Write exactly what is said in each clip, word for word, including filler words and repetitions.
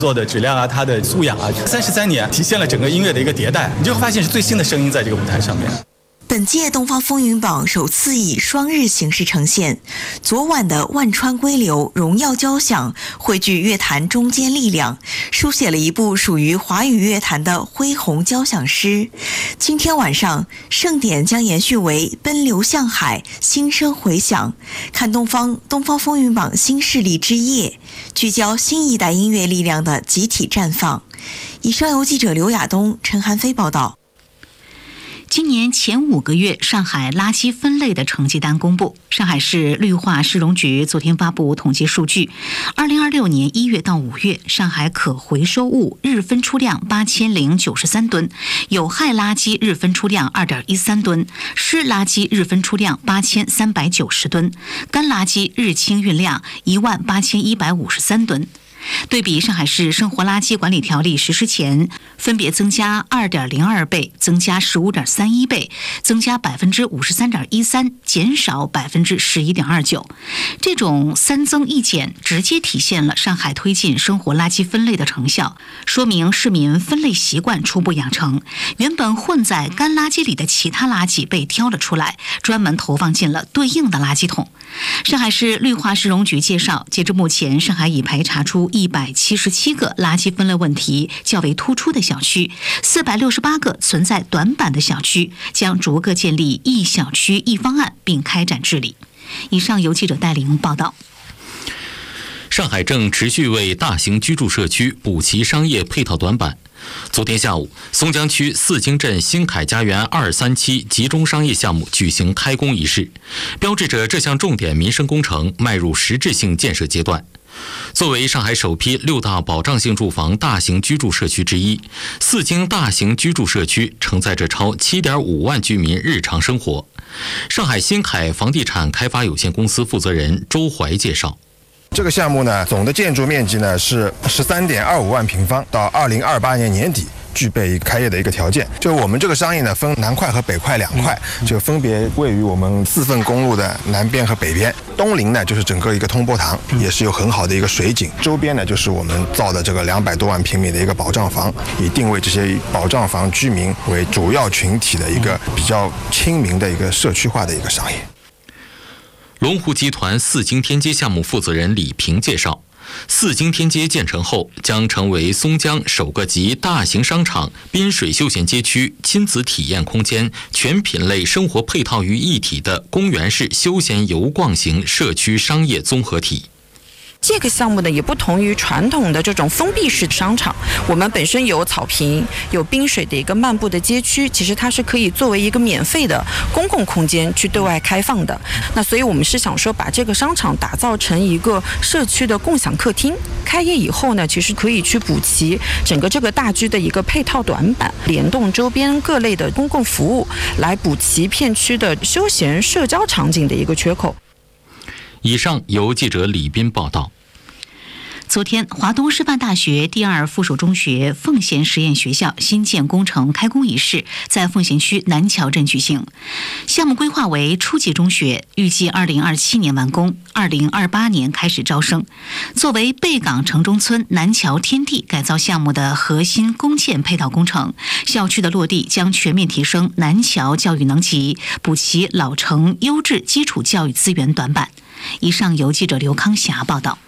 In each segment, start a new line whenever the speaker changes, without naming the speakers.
做的质量啊，它的素养啊，三十三年体现了整个音乐的一个迭代，你就会发现是最新的声音在这个舞台上面。
本届东方风云榜首次以双日形式呈现，昨晚的万川归流荣耀交响汇聚乐坛中坚力量，书写了一部属于华语乐坛的恢宏交响诗。今天晚上盛典将延续为奔流向海，心声回响，看东方东方风云榜新势力之夜，聚焦新一代音乐力量的集体绽放。以上由记者刘亚东、陈涵飞报道。
今年前五个月，上海垃圾分类的成绩单公布。上海市绿化市容局昨天发布统计数据，二零二六年一月到五月，上海可回收物日分出量八千零九十三吨，有害垃圾日分出量二点一三吨，湿垃圾日分出量八千三百九十吨，干垃圾日清运量一万八千一百五十三吨。对比上海市生活垃圾管理条例实施前，分别增加 二点零二倍、增加 十五点三一倍、增加 百分之五十三点一三、减少 百分之十一点二九。这种三增一减直接体现了上海推进生活垃圾分类的成效，说明市民分类习惯初步养成。原本混在干垃圾里的其他垃圾被挑了出来，专门投放进了对应的垃圾桶。上海市绿化市容局介绍，截至目前，上海已排查出一百七十七个垃圾分类问题较为突出的小区，四百六十八个存在短板的小区，将逐个建立一小区一方案并开展治理。以上由记者戴玲报道。
上海正持续为大型居住社区补齐商业配套短板。昨天下午，松江区四经镇新凯家园二三期集中商业项目举行开工仪式，标志着这项重点民生工程迈入实质性建设阶段。作为上海首批六大保障性住房大型居住社区之一，四经大型居住社区承载着超 七点五万居民日常生活。上海新凯房地产开发有限公司负责人周怀介绍，
这个项目呢，总的建筑面积呢是 十三点二五万平方，到二零二八年年底具备开业的一个条件。就我们这个商业呢，分南块和北块两块，就分别位于我们四份公路的南边和北边。东邻呢，就是整个一个通波塘，也是有很好的一个水景。周边呢，就是我们造的这个两百多万平米的一个保障房，以定位这些保障房居民为主要群体的一个比较亲民的一个社区化的一个商业。
龙湖集团四经天街项目负责人李平介绍，四经天街建成后将成为松江首个集大型商场、滨水休闲街区、亲子体验空间、全品类生活配套于一体的公园式休闲游逛型社区商业综合体。
这个项目呢，也不同于传统的这种封闭式商场，我们本身有草坪，有滨水的一个漫步的街区，其实它是可以作为一个免费的公共空间去对外开放的。那所以我们是想说，把这个商场打造成一个社区的共享客厅。开业以后呢，其实可以去补齐整个这个大居的一个配套短板，联动周边各类的公共服务，来补齐片区的休闲社交场景的一个缺口。
以上由记者李斌报道。
昨天，华东师范大学第二附属中学奉贤实验学校新建工程开工仪式在奉贤区南桥镇举行。项目规划为初级中学，预计二零二七年完工，二零二八年开始招生。作为贝港城中村南桥天地改造项目的核心公建配套工程，校区的落地将全面提升南桥教育能级，补齐老城优质基础教育资源短板。以上由记者刘康霞报道。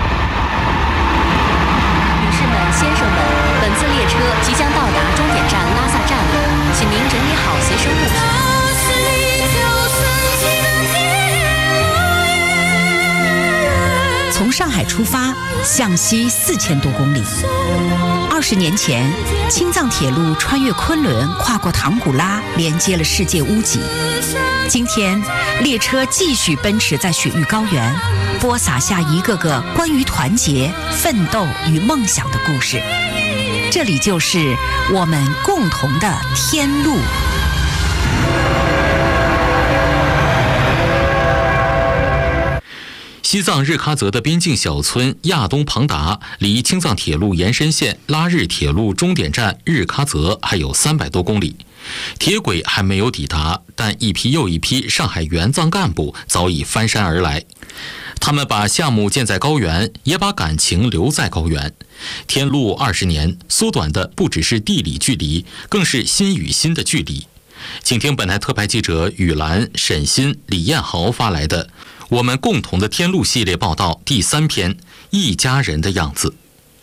女士们、先生们，本次列车即将到达终点站拉萨站了，请您整理好随身物
品。从上海出发，向西四千多公里。二十年前，青藏铁路穿越昆仑，跨过唐古拉，连接了世界屋脊。今天，列车继续奔驰在雪域高原，播撒下一个个关于团结、奋斗与梦想的故事。这里就是我们共同的天路。
西藏日喀则的边境小村亚东庞达离青藏铁路延伸线拉日铁路终点站日喀则还有三百多公里，铁轨还没有抵达，但一批又一批上海援藏干部早已翻山而来。 他们把项目建在高原，也把感情留在高原。天路二十年，缩短的不只是地理距离，更是心与心的距离。请听本台特派记者雨兰、沈鑫、李彦豪发来的《我们共同的天路》系列报道第三篇：一家人的样子。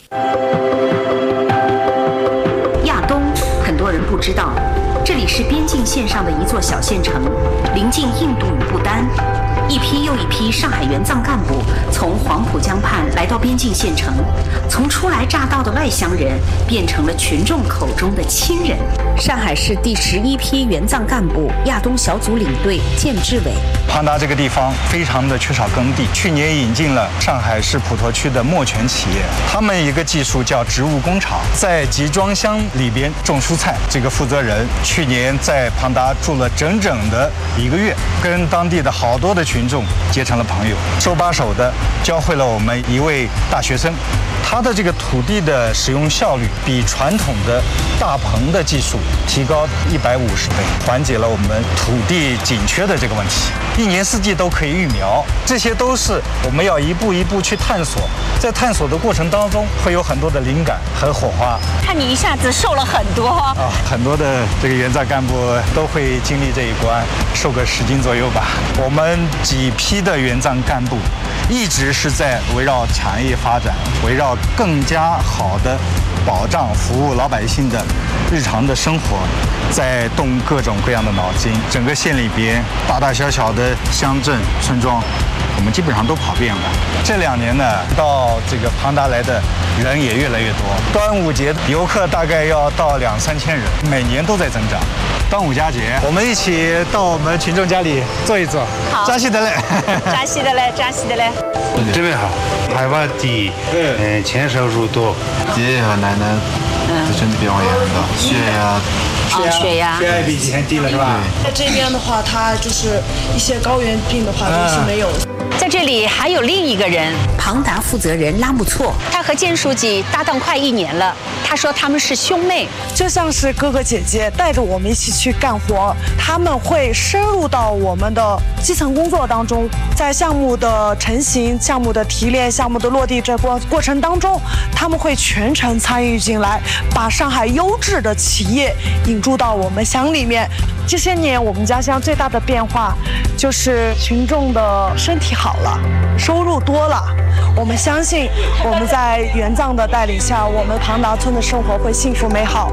亚东，很多人不知道，这里是边境线上的一座小县城，临近印度与不丹。一批又一批上海援藏干部从黄浦江畔来到边境县城，从初来乍到的外乡人变成了群众口中的亲人。上海市第十一批援藏干部亚东小组领队建志伟：
庞达这个地方非常的缺少耕地，去年引进了上海市普陀区的墨泉企业，他们一个技术叫植物工厂，在集装箱里边种蔬菜。这个负责人去年在庞达住了整整的一个月，跟当地的好多的群群众结成了朋友，手把手的教会了我们一位大学生，他的这个土地的使用效率比传统的大棚的技术提高一百五十倍，缓解了我们土地紧缺的这个问题，一年四季都可以育苗，这些都是我们要一步一步去探索，在探索的过程当中会有很多的灵感和火花。
看你一下子瘦了很多啊，
很多的这个援藏干部都会经历这一关，瘦个十斤左右吧。我们几批的援藏干部一直是在围绕产业发展，围绕更加好的保障服务老百姓的日常的生活，在动各种各样的脑筋。整个县里边大大小小的乡镇村庄，我们基本上都跑遍了。这两年呢，到这个庞达来的人也越来越多。端午节游客大概要到两三千人，每年都在增长。端午佳节，我们一起到我们群众家里坐一坐。
好，
扎西的嘞，
扎西的嘞，扎西的嘞。
这边好，海拔低，嗯，签手数多。
爷爷和奶奶的身体变化也很大，血压。
哦，血压，
血压比以前低了是吧？
在这边的话，它就是一些高原病的话都是没有的。
在这里还有另一个人，庞达负责人拉木错，他和建书记搭档快一年了。他说他们是兄妹，
就像是哥哥姐姐带着我们一起去干活，他们会深入到我们的基层工作当中，在项目的成型、项目的提炼、项目的落地这过过程当中，他们会全程参与进来，把上海优质的企业引入到我们乡里面。这些年我们家乡最大的变化就是群众的身体好了，收入多了。我们相信我们在援藏的带领下，我们庞达村的生活会幸福美好。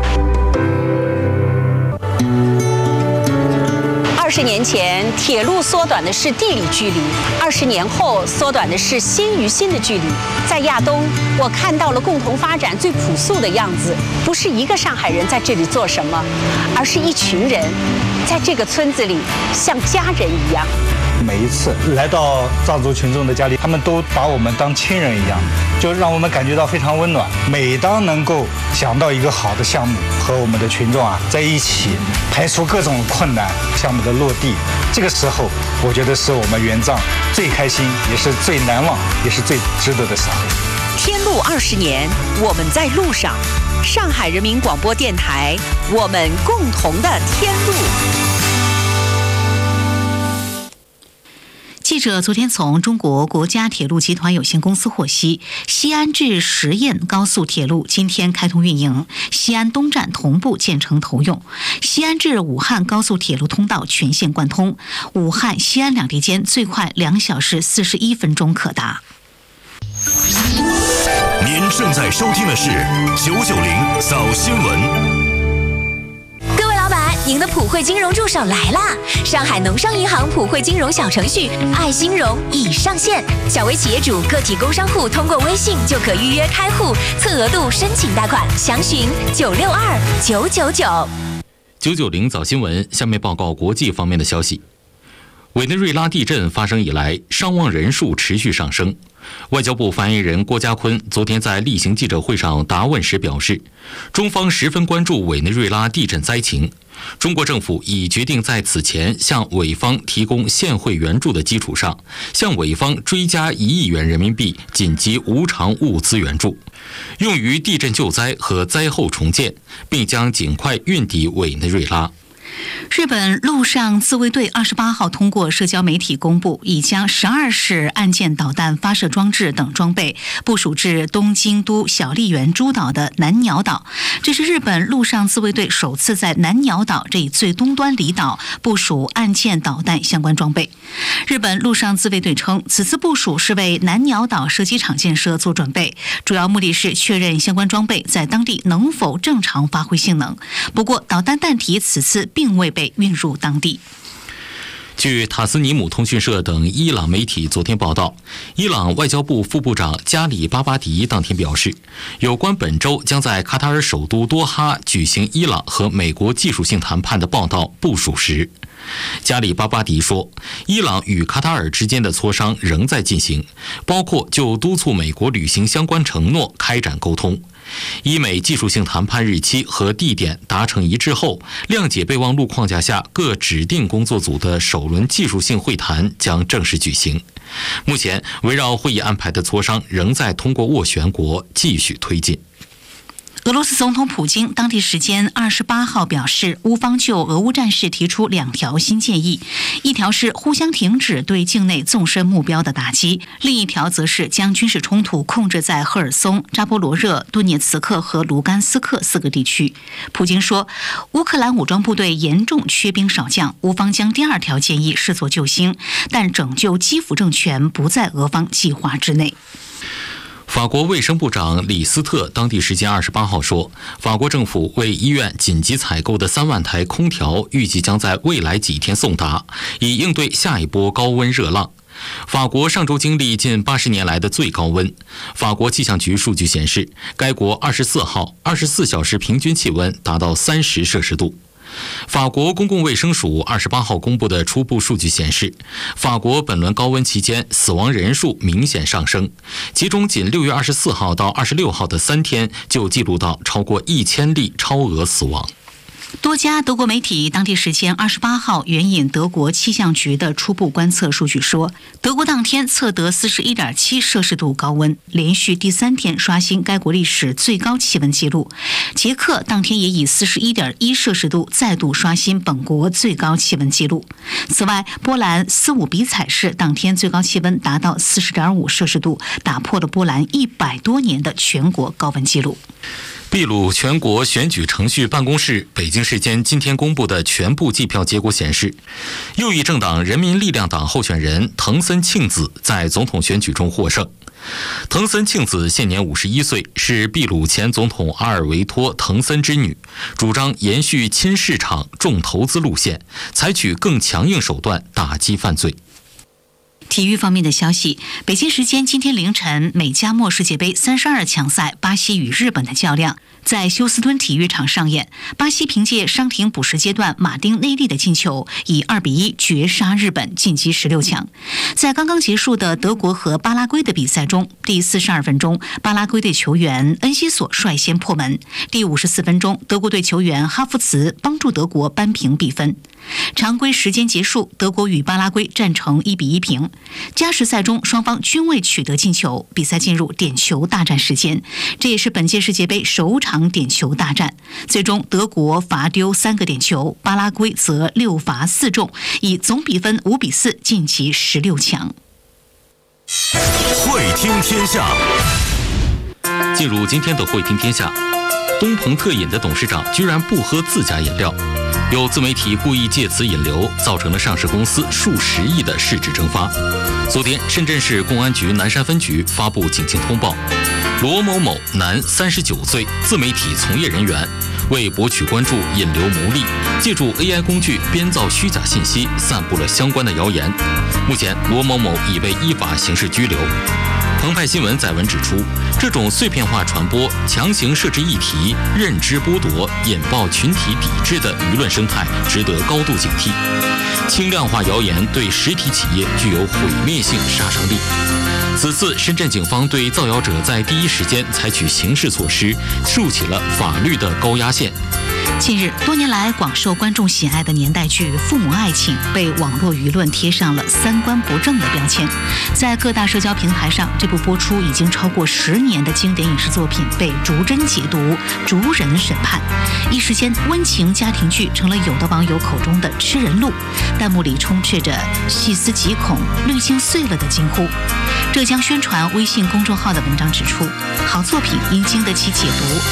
二十年前，铁路缩短的是地理距离；二十年后，缩短的是心与心的距离。在亚东，我看到了共同发展最朴素的样子，不是一个上海人在这里做什么，而是一群人在这个村子里像家人一样。
每一次来到藏族群众的家里，他们都把我们当亲人一样，就让我们感觉到非常温暖。每当能够想到一个好的项目，和我们的群众啊在一起排除各种困难，项目的落地，这个时候我觉得是我们援藏最开心，也是最难忘，也是最值得的时候。
天路二十年，我们在路上。上海人民广播电台，我们共同的天路。
记者昨天从中国国家铁路集团有限公司获悉，西安至十堰高速铁路今天开通运营，西安东站同步建成投用，西安至武汉高速铁路通道全线贯通，武汉、西安两地间最快两小时四十一分钟可达。
您正在收听的是九九零早新闻。
您的普惠金融助手来啦！上海农商银行普惠金融小程序“爱金融”已上线，小微企业主、个体工商户通过微信就可预约开户、测额度、申请贷款，详询九六二九九九。
九九零早新闻，下面报告国际方面的消息。委内瑞拉地震发生以来，伤亡人数持续上升。外交部发言人郭家坤昨天在例行记者会上答问时表示，中方十分关注委内瑞拉地震灾情，中国政府已决定在此前向委方提供现汇援助的基础上，向委方追加一亿元人民币紧急无偿物资援助，用于地震救灾和灾后重建，并将尽快运抵委内瑞拉。
日本陆上自卫队二十八号通过社交媒体公布，已将十二式岸舰导弹发射装置等装备部署至东京都小笠原诸岛的南鸟岛。这是日本陆上自卫队首次在南鸟岛这一最东端离岛部署岸舰导弹相关装备。日本陆上自卫队称，此次部署是为南鸟岛射击场建设做准备，主要目的是确认相关装备在当地能否正常发挥性能。不过，导弹弹体此次并未被运入当地。
据塔斯尼姆通讯社等伊朗媒体昨天报道，伊朗外交部副部长加里巴巴迪当天表示，有关本周将在卡塔尔首都多哈举行伊朗和美国技术性谈判的报道不属实。加里巴巴迪说，伊朗与卡塔尔之间的磋商仍在进行，包括就督促美国履行相关承诺开展沟通。伊美技术性谈判日期和地点达成一致后，谅解备忘录框架下各指定工作组的首轮技术性会谈将正式举行。目前，围绕会议安排的磋商仍在通过斡旋国继续推进。
俄罗斯总统普京当地时间二十八号表示，乌方就俄乌战事提出两条新建议，一条是互相停止对境内纵深目标的打击，另一条则是将军事冲突控制在赫尔松、扎波罗热、顿涅茨克和卢甘斯克四个地区。普京说，乌克兰武装部队严重缺兵少将，乌方将第二条建议视作救星，但拯救基辅政权不在俄方计划之内。
法国卫生部长李斯特当地时间二十八号说，法国政府为医院紧急采购的三万台空调预计将在未来几天送达，以应对下一波高温热浪。法国上周经历近八十年来的最高温。法国气象局数据显示，该国二十四号二十四小时平均气温达到三十摄氏度。法国公共卫生署二十八号公布的初步数据显示，法国本轮高温期间死亡人数明显上升，其中仅六月二十四号到二十六号的三天就记录到超过一千例超额死亡。
多家德国媒体当地时间二十八号援引德国气象局的初步观测数据说，德国当天测得 四十一点七摄氏度高温，连续第三天刷新该国历史最高气温纪录。捷克当天也以 四十一点一摄氏度再度刷新本国最高气温纪录。此外，波兰斯伍比采市当天最高气温达到 四十点五摄氏度，打破了波兰一百多年的全国高温纪录。
秘鲁全国选举程序办公室北京时间今天公布的全部计票结果显示，右翼政党人民力量党候选人藤森庆子在总统选举中获胜。藤森庆子现年五十一岁，是秘鲁前总统阿尔维托·藤森之女，主张延续亲市场、重投资路线，采取更强硬手段打击犯罪。
体育方面的消息，北京时间今天凌晨，美加墨世界杯三十二强赛巴西与日本的较量在休斯敦体育场上演。巴西凭借伤停补时阶段马丁内利的进球，以二比一绝杀日本，晋级十六强。在刚刚结束的德国和巴拉圭的比赛中，第四十二分钟，巴拉圭队球员恩西索率先破门；第五十四分钟，德国队球员哈弗茨帮助德国扳平比分。常规时间结束，德国与巴拉圭战成一比一平。加时赛中，双方均未取得进球，比赛进入点球大战时间，这也是本届世界杯首场点球大战。最终，德国罚丢三个点球，巴拉圭则六罚四中，以总比分五比四晋级十六强。
会听天下，
进入今天的会听天下，东鹏特饮的董事长居然不喝自家饮料。有自媒体故意借此引流，造成了上市公司数十亿的市值蒸发。昨天，深圳市公安局南山分局发布警情通报：罗某某，男，三十九岁，自媒体从业人员，为博取关注、引流牟利，借助 A I 工具编造虚假信息，散布了相关的谣言。目前，罗某某已被依法刑事拘留。澎湃新闻载文指出，这种碎片化传播、强行设置议题、认知剥夺、引爆群体抵制的舆论生态，值得高度警惕。轻量化谣言对实体企业具有毁灭性杀伤力。此次深圳警方对造谣者在第一时间采取刑事措施，竖起了法律的高压线。
近日，多年来广受观众喜爱的年代剧《父母爱情》被网络舆论贴上了三观不正的标签。在各大社交平台上，这部播出已经超过十年的经典影视作品被逐帧解读、逐人审判，一时间温情家庭剧成了有的网友口中的吃人路，弹幕里充斥着细思极恐、滤镜碎了的惊呼。浙江宣传微信公众号的文章指出，好作品应经得起解读。